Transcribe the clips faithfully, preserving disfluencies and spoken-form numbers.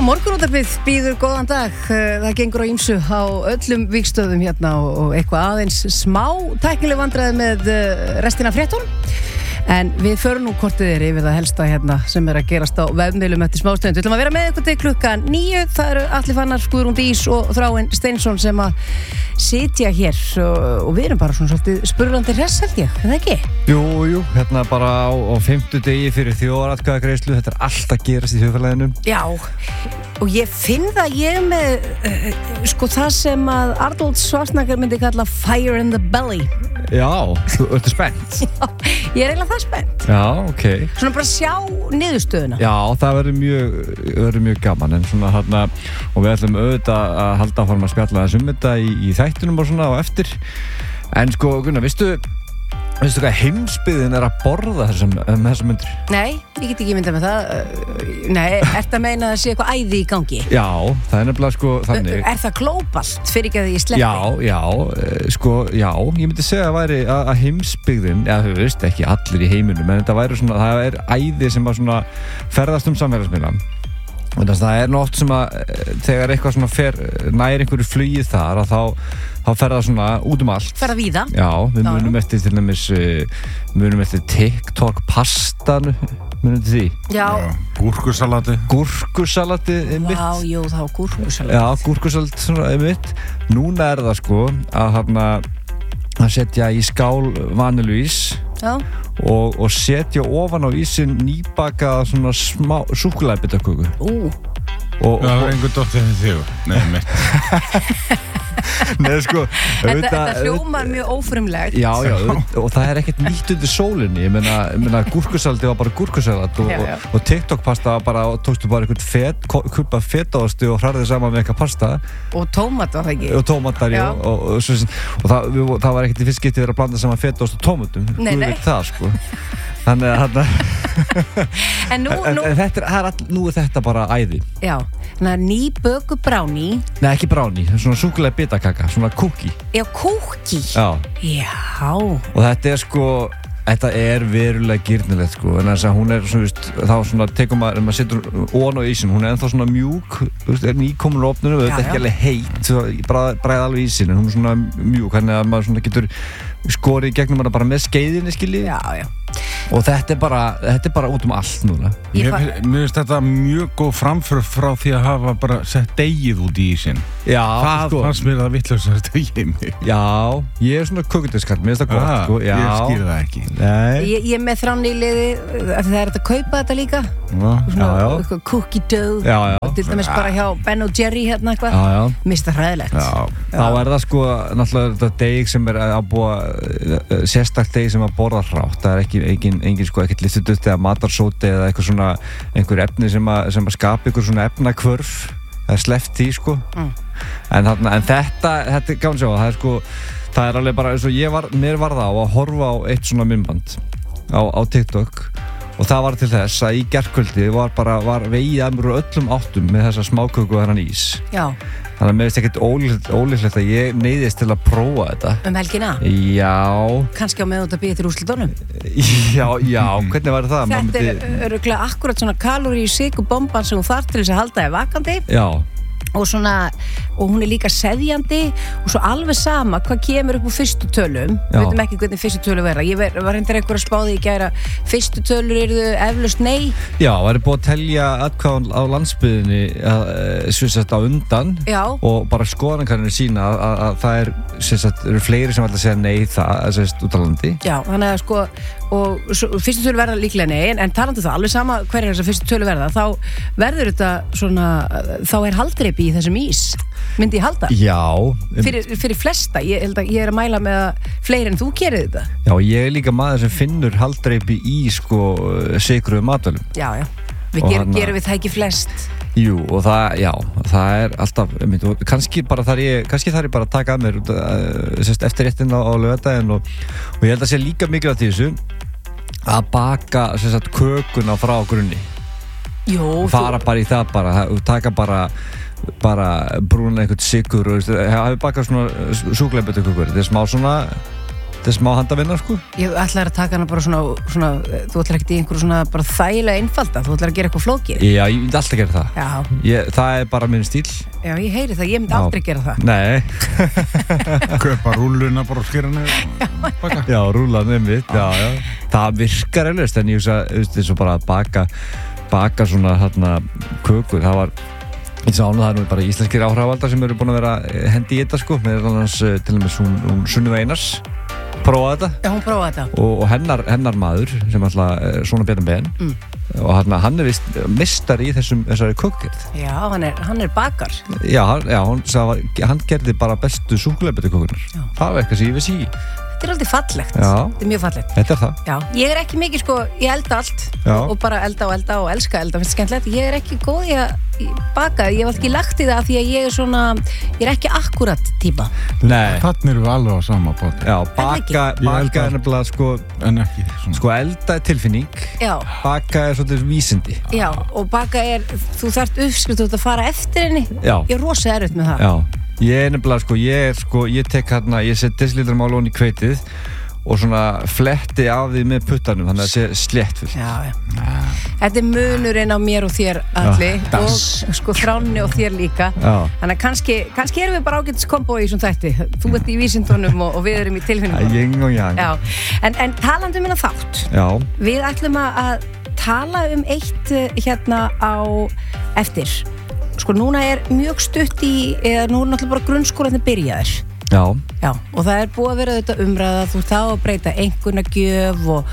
Morgunútvarpið býður góðan dag. Það gengur á ýmsu á öllum vígstöðum hérna og eitthvað aðeins smá tæknileg vandræði með restina af fréttunum. En við förum nú kortið þér yfir það helsta hérna sem er að gerast á vefmiðlum eftir smástund. Við ætlum að vera með ykkur til klukkan níu. Það eru Atli Fannar, Guðrún Dís og Þráinn Steinsson sem að sitja hér og, og við erum bara svona svolítið spurlandi hress held ég, er það ekki? Jú, jú, hérna bara á, á fimmtudegi fyrir þjóðaratkvæðagreiðslu, þetta er allt að gerast í þjóðfélaginu. Já, og ég finn það ég er með uh, sko það sem að Arnold Schwarzenegger myndi kalla fire in the belly. Já, þú ert spennt. Já, ég er eiginlega það spennt. Já, ok. Svona bara sjá niðurstöðuna. Já, það verður mjög, verður mjög gaman en svona hérna, og við ætlum auðvitað að halda áfram að spjalla þessum þetta í, í þættunum og svona og eftir. En sko, Gunnar, veistu, veistu hvað heimsbyggðin er að borða þessum, með þessum myndir? Nei, ég get ekki myndað með það. Nei, ert að meina að það sé eitthvað æði í gangi? Já, það er nefnilega sko þannig. Er það glóbalt fyrir ekki að því ég sleppi? Já, já, sko, já, ég myndi segja að væri að, að heimsbyggðin, já, þú veist ekki allir í heiminum, en þetta væri svona, það er æði sem að svona ferðast um samfélagsmiðla. Og það er nú oft sem að þegar eitthvað svona fer nær einhverju flugið þar að þá, þá fer það svona út um allt. Fer það víða? Já, við munum eftir til dæmis, munum eftir TikTok pastanu, munum eftir því. Já. Gúrkusalati. Gúrkusalati einmitt. Já, jú, það var gúrkusalati. Já, gúrkusalati svona einmitt. Núna er það sko að hérna að setja í skál vanilluís. Já. Og, og setja ofan á ísinn nýbakaða svona smá súkkulaðibitaköku. Ú. Og, og, það var einhver dóttir fyrir þig. Nei, mitt. Nei, sko. Þetta, þetta hljómar mjög ófrumlegt. Já, já, og það er ekkert nýtt undir sólinni. Ég meina, ég meina gúrkusalati var bara gúrkusalat og, og, og TikTok-pasta var bara, tókstu bara einhvern fet, kubba fetaosti og hræðið saman með eitthvað pasta. Og tómat var það ekki? Og tómatar, já. Og, og, og, og það, við, það var ekkert í fyrst skipti verið að blanda saman fetaost og tómatum. Nei, nei. Það, sko. Þannig að en nú, en, nú... en þetta er, all, nú er þetta bara æði. Já, þannig að nýböku brownie. Nei, ekki brownie, svona súkkulaði bitakaka, svona cookie. Já, cookie? Já. Já. Og þetta er sko, þetta er verulega gyrnilegt sko, en þess að hún er svona, veist, þá svona tekur maður, ef maður setur ofan á ísinn, hún er ennþá svona mjúk, þú veist, er nýkomin á ofninu, þetta er ekki alveg heitt, bræði alveg ísinn, en hún er svona mjúk, þannig að maður svona getur skorið í gegnum hana bara með skeiðinni, skiljið. Já, já. Og þetta er bara, þetta er bara út um allt núna. Mér finnst þetta mjög góð framför frá því að hafa bara sett degið út í ísinn. Já, það sko. Fannst mér það vitlaust að þetta ég mig. Já, ég er svona kökundiskall, mér finnst það gott, sko. Já. Ég skýr það ekki. Nei. Ég, ég er með þránni í liði, það er að kaupa þetta líka. Já, svona, já, já. Cookie dough. Já, já. Til dæmis bara hjá Ben og Jerry hérna eitthvað. Já, já. Mista hræðilegt. Já. Já. Þá er það sko, náttúrulega þetta deg sem er að búa, sérstakt deg sem að borða hrátt. Það er ekki, engin, engin sko, ekkert listudutt eða matarsóti eða eitthvað svona, einhver efni sem að, sem að skapa einhver svona efnakvörf. Það er sleppt því sko. Mm. En, þarna, en þetta, þetta er gáðan sjá, það er sko, það er alveg bara eins og ég var, mér var það á að horfa á eitt svona myndband á, á TikTok og það var til þess að í gærkvöldi var bara, var vegið að mér úr öllum áttum með þessa smáköku og hennan ís. Já. Þannig að mér finnst ekkert ólíklegt að ég neyðist til að prófa þetta. Um helgina? Já. Kannski á meðan þetta býðir til úrslitunum? Já, já, hvernig var það? Þetta myndi... er örugglega akkurat svona kalóri í sykur bomban sem hún þarf til þess að halda þig vakandi. Já. Og svona, og hún er líka seðjandi og svo alveg sama hvað kemur upp úr fyrstu tölum. Við veitum ekki hvernig fyrstu tölur verða. Ég ver, var reyndar einhver að spá því í gær að fyrstu tölur eru eflaust nei. Já, það er búið að telja atkvæðan á landsbyggðinni sérstætt á undan. Já. Og bara skoðanakannir sína að, að, að það er sérstætt, eru fleiri sem ætla að segja nei það, sérstætt út á landi. Já, þannig að sko, og svo, fyrstu tölur verða líklega nei, en, en talandi það, alveg sama hver er þess að fyrstu tölur verða, þá verður þetta svona, þá er haldreipi í þessum ís, myndi ég halda. Já. Fyrir, fyrir flesta, ég held að ég er að mæla með að fleiri en þú gerir þetta. Já, ég er líka maður sem finnur haldreipi í sko sykruðum matvælum. Já, já, við ger, hana... gerum við það ekki flest. Jú, og það, já, það er alltaf, mynd, og kannski bara þar ég, kannski þar ég bara að taka að mér sérst, eftir réttin á, á laugardaginn og, og ég held að sé líka mikilvægt í þessu að baka sérst, kökuna frá grunni. Jú, og fara þú... bara í það bara, taka bara bara brúna einhvern sykur og hafi bakað svona súkkulaðibitakökur, þetta er smá svona þetta er smá handavinna sko. Ég ætlar að taka hana bara svona, svona þú ætlar ekkert í einhverju svona bara þægilega einfalda, þú ætlar að gera eitthvað flókið. Já, ég myndi alltaf gera það. Já. Ég, það er bara minn stíl. Já, ég heyri það, ég myndi já. aldrei gera það. Nei. Kaupa rúlluna bara og skera niður. Baka. Já, rúlla nefnir, já, já. Það virkar eflaust, en ég hugsa, þú veist, eins og bara að baka, baka svona hérna kökur, það var Ég sá nú það er nú bara íslenskir áhrifavaldar sem eru búin að vera hendi í þetta sko, með annars til og með hún, hún Sunniva Einars prófaði þetta. Já, hún prófaði þetta. Og, og hennar, hennar maður sem alltaf er svona Bjarni Ben mm. og hann, hann er vist mistari í þessum, þessari kökgerð. Já, hann er, hann er bakar. Já, hann, já hann, sagði, hann gerði bara bestu súkkulaðibitakökurnar. Það var eitthvað sem ég vissi í. Þetta er aldrei fallegt. Já. Þetta er mjög fallegt. Þetta er það. Já, ég er ekki mikið sko, ég elda allt og, og bara elda og elda og elska elda, finnst skemmtilegt. Ég er ekki góð í að baka, ég hef alltaf ekki lagt í það því að ég er svona, ég er ekki akkurat típa. Nei. Þannig erum við alveg á sama bóti. Já, baka, baka er nefnilega sko, en ekki svona. Sko elda er tilfinning, Já. Baka er svolítið vísindi. Já, og baka er, þú þarft uppskrift, þú ert að fara eftir henni. Já. Ég er rosa erfitt með það. Já. Ég er nefnilega sko, ég er sko, ég tek hérna, ég set desilítra mál ofan í hveitið og svona fletti af því með puttanum, þannig að það sé sléttfullt. Já, já. Þetta er munurinn á mér og þér Alli og sko Þránni og þér líka. Já. Þannig að kannski, kannski erum við bara ágætis kombo í svona þætti. Þú ert í vísindunum og, og við erum í tilfinningum. Yin og yang. Já, en, en talandi um hérna þátt. Já. Við ætlum að tala um eitt hérna á eftir. Sko núna er mjög stutt í, eða nú er náttúrulega bara grunnskólarnir byrjaðir. Já. Já, og það er búið að vera auðvitað umræða, þú þá að breyta einkunnagjöf og,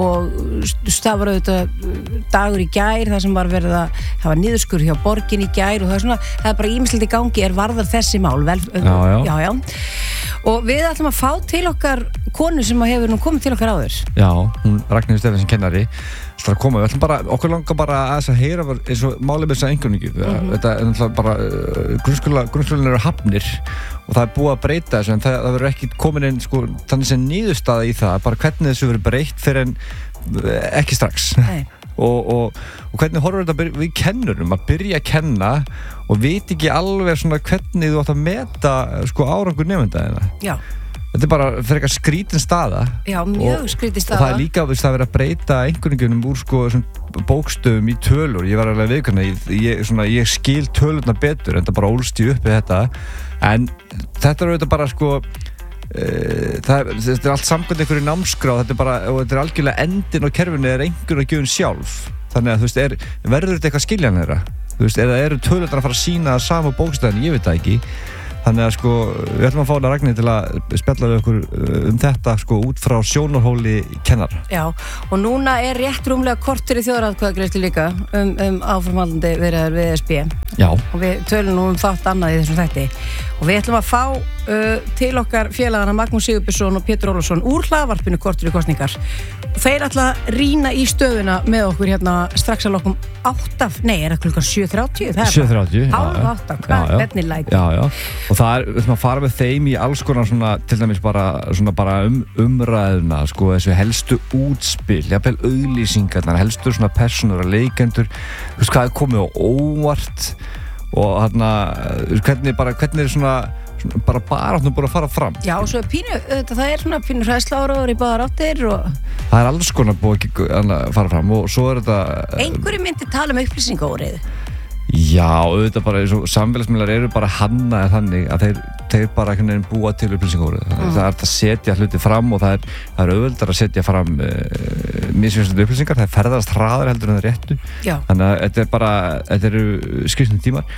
og það var auðvitað dagur í gær, það sem var verið að, það var niðurskurð hjá borgin í gær og það er svona, það er bara ýmislegt í gangi, er varðar þessi mál, vel, já, já. já, já. Og við ætlum að fá til okkar konu sem hefur nú komið til okkar áður. Já, hún Ragnheiður Stefánsson kennari. Það er að koma, við ætlum bara, okkur langar bara að þess að heyra eins og málið með þessa einkunnagjöf. Mm-hmm. Þetta er náttúrulega bara, grunnskóla, grunnskólanir eru hafnir og það er búið að breyta þessu en það, það verður ekki komin inn, sko, þannig sem niðurstaða í það, bara hvernig þessu verður breytt fyrir en ekki strax. Nei. Og, og, og hvernig horfur þetta við kennurum að byrja að kenna og veit ekki alveg svona hvernig þú átt að meta sko árangur nemenda þeirna. Já. Þetta er bara fyrir eitthvað skrítin staða. Já, mjög og, skrítin staða. Og það er líka veist, að vera að breyta einhverjum úr sko, bókstöfum í tölur. Ég var alveg viðkvæmna, ég, ég, svona, ég skil tölurna betur en það bara ólst ég upp við þetta. En þetta er auðvitað bara sko, uh, það, þetta er allt samkvæmt einhverju námskrá þetta er bara, og þetta er algjörlega endin á kerfinu er einhverju að gjöfun sjálf. Þannig að þú veist, er, verður þetta eitthvað skiljanlegra? Þú veist, eða eru tölurnar að fara að sína það sama bókstöðan, ég veit það ekki. Þannig að sko, við ætlum að fá hana Ragnheiði til að spjalla við okkur um þetta sko út frá sjónarhóli kennara. Já, og núna er rétt rúmlega kortur í þjóðaratkvæðagreiðslu líka um, um áframhaldandi viðræður við E S B. Já. Og við tölum nú um þátt annað í þessum þætti. Og við ætlum að fá uh, til okkar félagana Magnús Sigurbjörnsson og Pétur Ólafsson úr hlaðvarpinu kortur í kosningar. Þeir ætla að rýna í stöðuna með okkur hérna strax að lokum átta, nei, er það klukkan sjö þrjátíu? sjö þrjátíu, já. Hálf átta, hvað er hvernig læti? Já, já. Og það er, við ætlum að fara með þeim í alls konar svona, til dæmis bara, svona bara um, umræðuna, sko, þessu helstu útspil, jafnvel auglýsingarnar, helstu svona personur og leikendur, þú veist hvað er komið á óvart og hérna, hvernig bara, hvernig er svona, svona bara baráttunum búin að fara fram. Já, og svo er pínu, þetta, það er svona pínu hræðsláraður í báðar áttir og... Það er alls konar búin að fara fram og svo er þetta... Einhverju myndi tala um upplýsingaóreið. Já, auðvitað bara eins og samfélagsmiðlar eru bara hannaðir þannig að þeir, þeir bara einhvern veginn búa til upplýsingaóreið. Mm. Það er að setja hluti fram og það er, það er auðvitað að setja fram uh, misvísandi upplýsingar, það er ferðast hraðar heldur en það réttu. Já. Þannig að þetta er bara, þetta eru skrifnum tímar.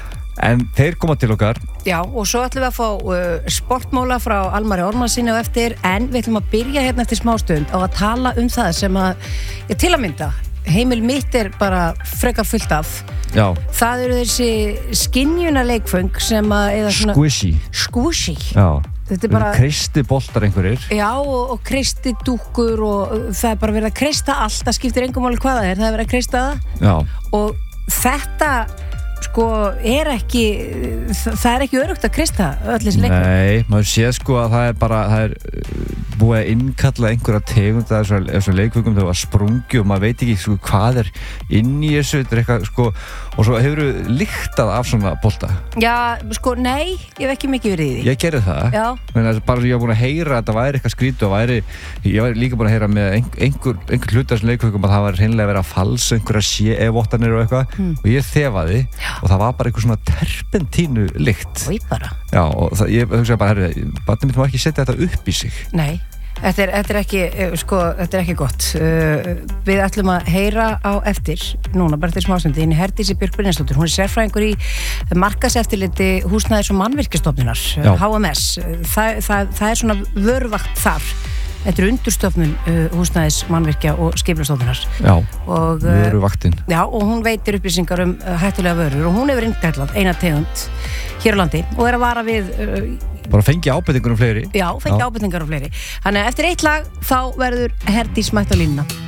En þeir koma til okkar. Já, og svo ætlum við að fá uh, sportmála frá Almari Ormansinni á eftir, en við ætlum að byrja hérna eftir smástund á að tala um það sem að, ég til að mynda, heimil mitt er bara frekar fullt af. Já. Það eru þessi skynjunarleikföng sem að, eða svona... Squishy. Squishy. Já. Þetta er bara... Kristiboltar einhverjir. Já, og, og kristidúkkur og það er bara verið að krista allt, það skiptir engum máli hvað það er, það er verið að krista það. Já. Og þetta... sko er ekki það er ekki öruggt að krista öll þessi leikföng. Nei, maður sé sko að það er bara það er búið að innkalla einhverja tegund af þessum leikvöngum þegar það var sprungi og maður veit ekki sko, hvað er inn í þessu þetta er eitthvað sko og svo hefur þú lyktað af svona bolta? Já, sko, nei, ég hef ekki mikið verið í því. Ég gerði það, en bara ég var búin að heyra að þetta væri eitthvað skrítið og væri, ég var líka búin að heyra með einhver, einhver hluta þessum leikvöngum að það var hreinlega verið að falsa einhverja C E-vottanir og eitthvað hmm. og ég þefaði og það var bara einhver svona terpentínu lykt. Og ég bara. Já, og það, ég hugsaði bara, herri, barnið mitt má ekki setja þetta upp í sig. Nei. Þetta er, þetta er ekki, sko, þetta er ekki gott. Uh, við ætlum að heyra á eftir, núna bara til smástundi, inn í Herdísi Björk Brynjarsdóttir. Hún er sérfræðingur í markaðseftirliti húsnæðis- og mannvirkjastofnunar, H M S. Það, það, það er svona vöruvakt þar. Þetta er undirstofnun uh, húsnæðis, mannvirkja og skipulagsstofnunar. Já, og, uh, vöruvaktin. Já, og hún veitir upplýsingar um uh, hættulega vörur og hún hefur innkallað eina tegund hér á landi og er að vara við uh, bara fengi ábendingar um fleiri. Já, fengi ábendingar um fleiri. Þannig að eftir eitt lag þá verður Herdís mætt á línuna.